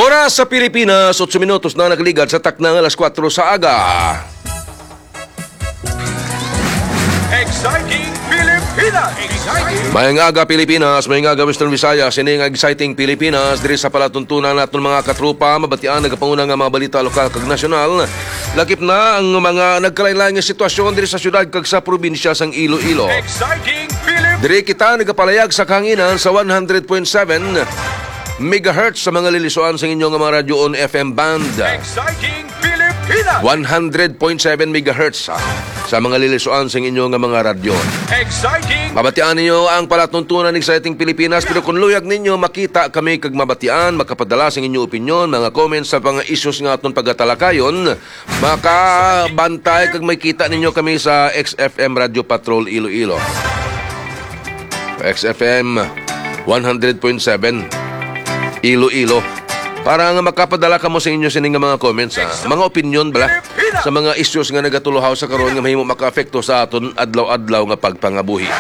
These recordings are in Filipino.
Oras sa Pilipinas, 8 minutos na nakaligad sa taknang alas 4 sa aga. Exciting Pilipinas! Exciting! Mayang aga Pilipinas, mayang aga Western Visayas, sining exciting Pilipinas, diri sa palatuntunan naton mga katrupa, mabatian nagapanguna nga mga balita lokal kag nasyonal. Lakip na ang mga nagkalain-lain nga sitwasyon diri sa syudad kag sa probinsya sang Iloilo. Exciting Pilipinas! Diri kita nagapalayag sa kahanginan sa 100.7 megahertz sa mga lilisuan sa inyong mga radyo on FM band. Exciting Pilipinas! 100.7 megahertz sa mga lilisuan sa inyong mga radyo. Exciting! Mabatian ninyo ang palatuntunan ng Exciting Pilipinas, pero kung luyag ninyo makita kami kag mabatian, makapadala sa inyong opinyon, mga comments sa mga issues nga aton pagatalakayon, makabantay kag may kita ninyo kami sa XFM Radio Patrol Iloilo. XFM 100.7 Iloilo. Para nga makapadala ka mo sa inyo sining mga comments, mga opinion bala sa mga issues nga nagatuluhaw sa karon nga mahimo makaapekto sa aton adlaw-adlaw nga pagpangabuhi.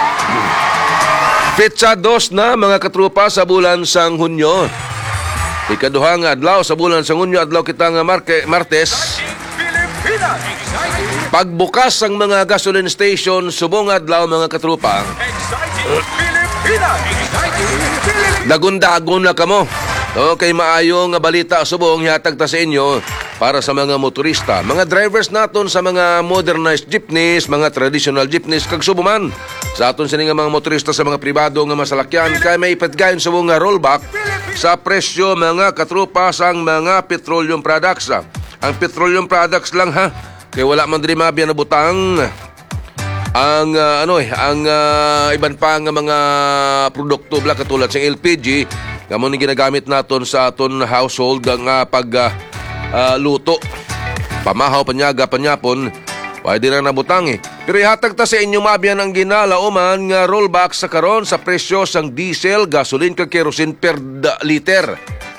Petsa 2 na mga katrupa sa bulan sang Hunyo. Ikaduha nga adlaw sa bulan sang Hunyo, adlaw kita nga Martes. Pilipinas! Pagbukas ang mga gasoline station subong adlaw mga katrupa. Exciting Pilipinas! Exciting Pilipinas! Dagun-dagun na kamo. Okay, maayo nga balita subong hihatag ta sa inyo para sa mga motorista, mga drivers naton sa mga modernized jeepneys, mga traditional jeepneys kag subuman. Sa aton sini nga mga motorista sa mga pribado nga masalakyan kay may ipatgayon subong nga rollback sa presyo mga katrupa sang mga petroleum products. Ang petroleum products lang ha, kay wala man diri mabiyan na butang ang iban pa nga mga produkto bla katulad sa LPG nga mo ni ginagamit naton sa aton household nga luto. Pamahaw, panyaga, panyapon, pwede na nabutang Pero ihatag ta sa inyo mabiyan ang ginalauman nga rollback sa karon sa presyo sang diesel, gasoline kag kerosene per liter.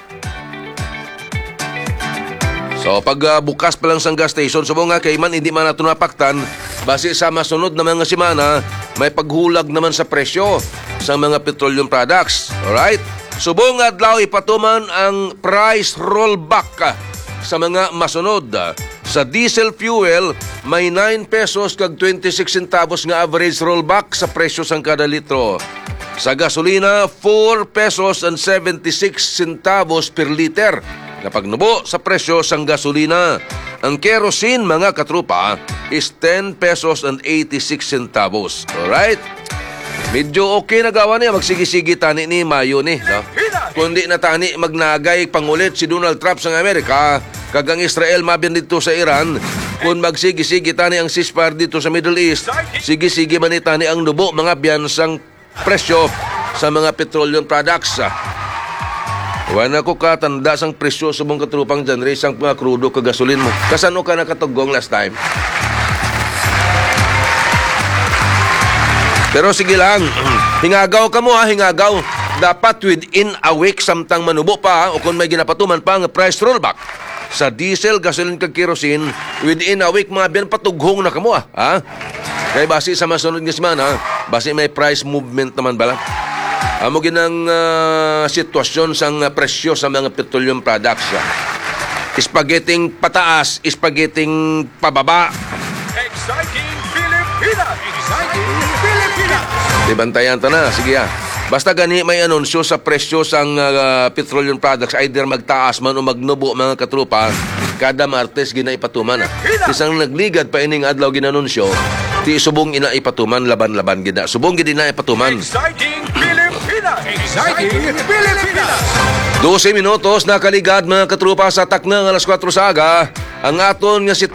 So pag bukas pa lang sang gas station, subo nga kay man hindi man nato napaktan, base sa masunod na mga semana, may paghulag naman sa presyo sa mga petroleum products. Alright? Subong adlaw ipatuman ang price rollback sa mga masunod. Sa diesel fuel, may 9 pesos kag 26 centavos nga average rollback sa presyo sang kada litro. Sa gasolina, 4 pesos and 76 centavos per liter. Kapag nubo sa presyo sang gasolina, ang kerosene mga katrupa is 10 pesos and 86 centavos. Alright? Medyo okay na gawa niya, magsigi-sigi tani ni Mayo ni. No? Kundi na tani magnagay pangulit si Donald Trump sa Amerika, kagang Israel mabiyan dito sa Iran, kung magsigi-sigi tani ang ceasefire dito sa Middle East, sige-sige man ni tani ang nubo mga biyansang presyo sa mga petroleum products. Wala ko katanda sang presyo sa mong katrupang dyan, sang mga krudo kagasolin mo. Kasano ka nakatugong last time? Pero sige lang, hingagaw ka mo hingagaw. Dapat within a week samtang manubo pa o kung may ginapatuman pa ang price rollback. Sa diesel, gasoline kag kerosene, within a week mga biyan patughong na ka mo ha? Kaya base sa masunod nga semana, base may price movement naman bala. Amo ginang sitwasyon sang presyo sa mga petroleum products. Spaghetting pataas, spaghetting pababa. Exciting Pilipinas! Exciting Pilipinas! Dibantayan ta na, sige Basta gani may anunsyo sa presyo sang petroleum products, either magtaas man o magnubo mga katrupa, kada Martes ginaipatuman Isang nagligad pa ining adlaw ginanunsyo, ti subong inaipatuman laban-laban gina. Subong gid inaipatuman. Exciting Pilipinas! Exciting Pilipinas! 12 minutos na kaligad mga katrupa sa taknang alas 4 sa aga. Ang aton nga